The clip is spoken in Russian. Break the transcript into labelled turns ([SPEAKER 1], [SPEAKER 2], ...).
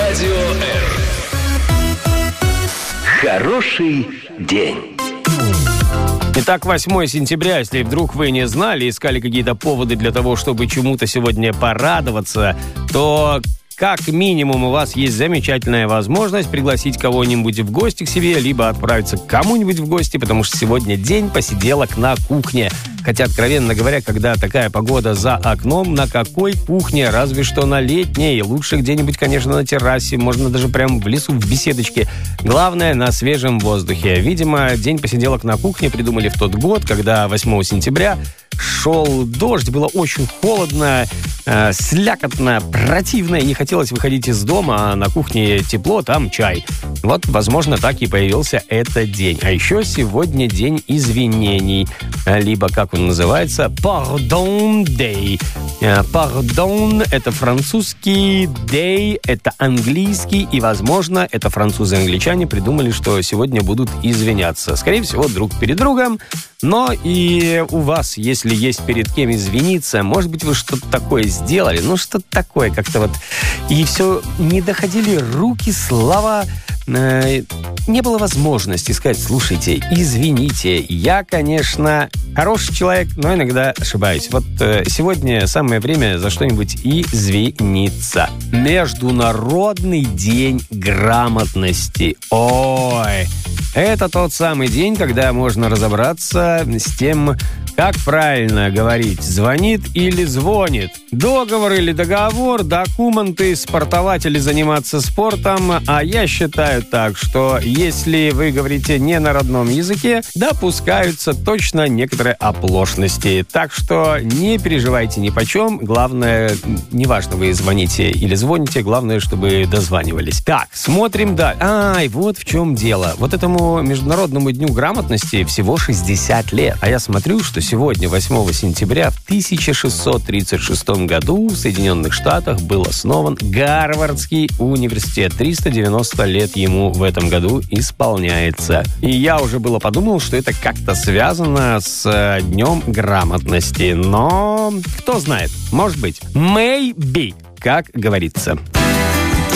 [SPEAKER 1] Радио Р. Хороший день.
[SPEAKER 2] Итак, 8 сентября, если вдруг вы не знали, искали какие-то поводы для того, чтобы чему-то сегодня порадоваться, то как минимум у вас есть замечательная возможность пригласить кого-нибудь в гости к себе, либо отправиться к кому-нибудь в гости, потому что сегодня день посиделок на кухне. Хотя, откровенно говоря, когда такая погода за окном, на какой кухне? Разве что на летней. Лучше где-нибудь, конечно, на террасе. Можно даже прямо в лесу, в беседочке. Главное, на свежем воздухе. Видимо, день посиделок на кухне придумали в тот год, когда 8 сентября шел дождь, было очень холодно, слякотно, противно, и не хотелось выходить из дома, а на кухне тепло, там чай. Вот, возможно, так и появился этот день. А еще сегодня день извинений, либо, как он называется, Pardon Day. Pardon — это французский, Day — это английский, и, возможно, это французы-англичане придумали, что сегодня будут извиняться. Скорее всего, друг перед другом. Но и у вас, если есть перед кем извиниться, может быть, вы что-то такое сделали, ну, что-то такое как-то вот, и все, не доходили руки, слова, не было возможности сказать: слушайте, извините, я, конечно, хороший человек, но иногда ошибаюсь. Вот сегодня самое время за что-нибудь извиниться. Международный день грамотности. Ой, это тот самый день, когда можно разобраться с тем, как правильно говорить: звонит или звонит, договор или договор, документы, спортовать или заниматься спортом. А я считаю так, что если вы говорите не на родном языке, допускаются точно некоторые оплошности. Так что не переживайте ни почем. Главное, неважно, вы звоните или звоните, главное, чтобы дозванивались. Так, смотрим дальше. Ай, вот в чем дело. Вот этому Международному дню грамотности всего 60 лет. А я смотрю, что сегодня, 8 сентября, в 1636 году в Соединенных Штатах был основан Гарвардский университет. 390 лет ему в этом году исполняется. И я уже было подумал, что это как-то связано с Днем грамотности. Но кто знает, может быть. Maybe, как говорится.